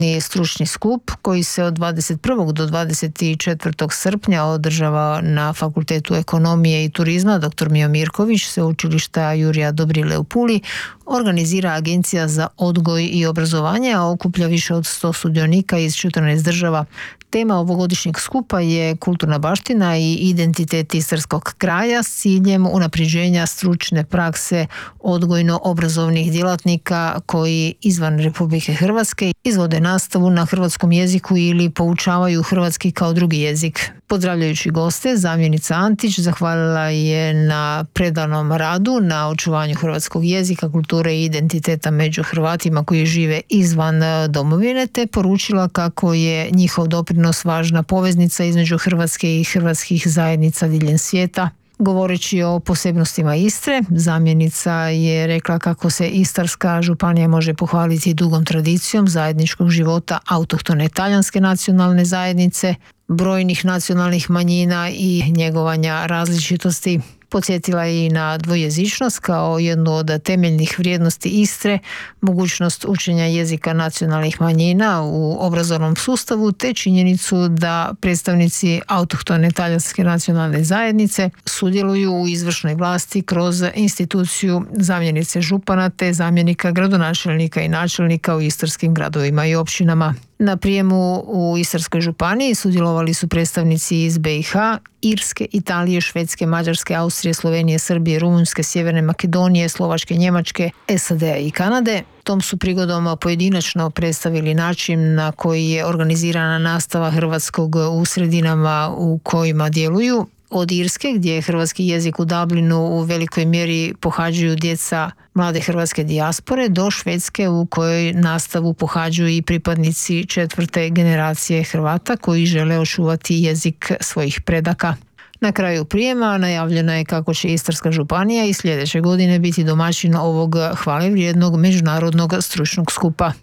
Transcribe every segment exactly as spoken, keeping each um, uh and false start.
Stručni skup koji se od dvadeset prvog do dvadeset četvrtog srpnja održava na Fakultetu ekonomije i turizma dr. Mio Mirković, Sveučilišta Jurija Dobrile u Puli, organizira Agencija za odgoj i obrazovanje, a okuplja više od sto sudionika iz četrnaest država. Tema ovogodišnjeg skupa je kulturna baština i identitet istarskog kraja s ciljem unapređenja stručne prakse odgojno-obrazovnih djelatnika koji izvan Republike Hrvatske izvode nastavu na hrvatskom jeziku ili poučavaju hrvatski kao drugi jezik. Pozdravljajući goste, zamjenica Antić zahvalila je na predanom radu, na očuvanju hrvatskog jezika, kulture i identiteta među Hrvatima koji žive izvan domovine, te poručila kako je njihov doprinos važna poveznica između Hrvatske i hrvatskih zajednica diljem svijeta. Govoreći o posebnostima Istre, zamjenica je rekla kako se Istarska županija može pohvaliti dugom tradicijom zajedničkog života autohtone talijanske nacionalne zajednice, brojnih nacionalnih manjina i njegovanja različitosti. Podsjetila je i na dvojezičnost kao jednu od temeljnih vrijednosti Istre, mogućnost učenja jezika nacionalnih manjina u obrazovnom sustavu, te činjenicu da predstavnici autohtone talijanske nacionalne zajednice sudjeluju u izvršnoj vlasti kroz instituciju zamjenice župana te zamjenika gradonačelnika i načelnika u istarskim gradovima i općinama. Na prijemu u Istarskoj županiji sudjelovali su predstavnici iz be i ha, Irske, Italije, Švedske, Mađarske, Austrije, Slovenije, Srbije, Rumunjske, Sjeverne Makedonije, Slovačke, Njemačke, es a de a i Kanade. Tom su prigodom pojedinačno predstavili način na koji je organizirana nastava hrvatskog u sredinama u kojima djeluju. Od Irske, gdje je hrvatski jezik u Dublinu u velikoj mjeri pohađaju djeca mlade hrvatske dijaspore, do Švedske u kojoj nastavu pohađaju i pripadnici četvrte generacije Hrvata koji žele očuvati jezik svojih predaka. Na kraju prijema najavljeno je kako će Istarska županija i sljedeće godine biti domaćin ovog hvalevrijednog međunarodnog stručnog skupa.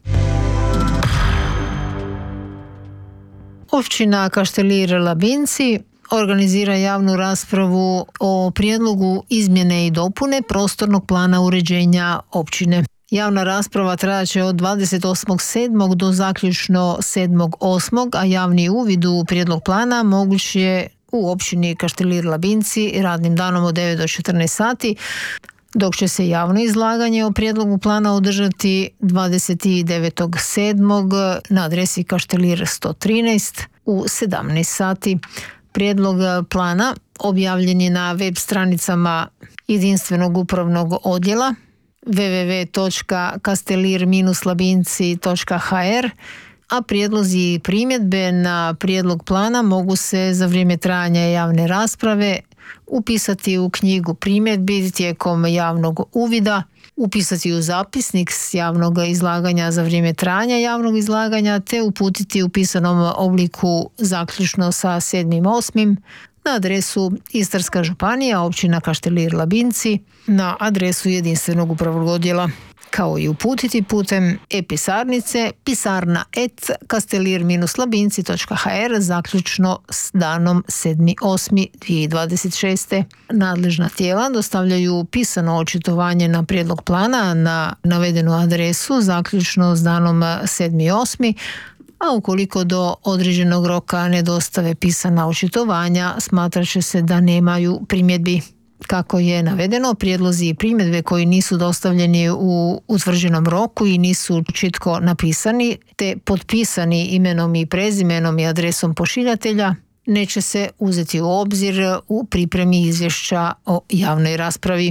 Općina Kaštelir Labinci organizira javnu raspravu o prijedlogu izmjene i dopune prostornog plana uređenja općine. Javna rasprava trajaće od dvadeset osmog sedmog do zaključno sedmog osmog, a javni uvid u prijedlog plana moguć je u općini Kaštelir Labinci radnim danom od devet do četrnaest sati, dok će se javno izlaganje o prijedlogu plana održati dvadeset devetog sedmog na adresi Kaštelir sto trinaest u sedamnaest sati. Prijedlog plana objavljen je na web stranicama jedinstvenog upravnog odjela w w w točka kastelir labinci točka h r, a prijedlozi i primjedbe na prijedlog plana mogu se za vrijeme trajanja javne rasprave upisati u knjigu primjedbi tijekom javnog uvida, upisati u zapisnik s javnog izlaganja za vrijeme trajanja javnog izlaganja te uputiti u pisanom obliku zaključno sa sedmog osmog na adresu Istarska županija, općina Kaštelir Labinci, na adresu jedinstvenog upravnog odjela, kao i uputiti putem e-pisarnice pisarna et kastelir labinci točka h r zaključno s danom sedmog osmog dvije tisuće dvadeset šeste. Nadležna tijela dostavljaju pisano očitovanje na prijedlog plana na navedenu adresu zaključno s danom sedmog osmog, a ukoliko do određenog roka ne dostave pisana očitovanja, smatrat će se da nemaju primjedbi. Kako je navedeno, prijedlozi i primjedbe koji nisu dostavljeni u utvrđenom roku i nisu čitko napisani, te potpisani imenom i prezimenom i adresom pošiljatelja, neće se uzeti u obzir u pripremi izvješća o javnoj raspravi.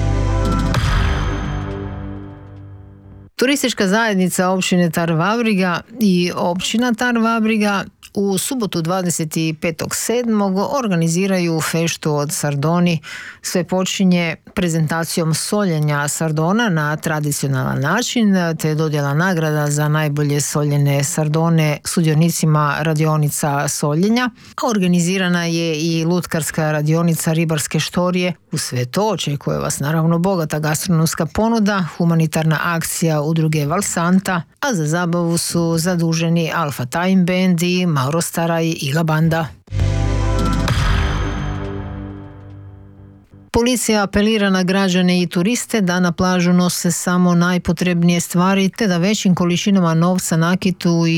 Turistička zajednica općine Tar-Vabriga i općina Tar-Vabriga u subotu dvadeset petog sedmog organiziraju feštu od sardoni. Sve počinje prezentacijom soljenja sardona na tradicionalan način, te dodjela nagrada za najbolje soljene sardone sudionicima radionica soljenja. Organizirana je i lutkarska radionica ribarske štorije. U sve to očekuje vas naravno bogata gastronomska ponuda, humanitarna akcija udruge Valsanta, a za zabavu su zaduženi Alfa Time Band i Mauro Staraj i La Banda. Policija apelira na građane i turiste da na plažu nose samo najpotrebnije stvari te da većim količinama novca, nakitu i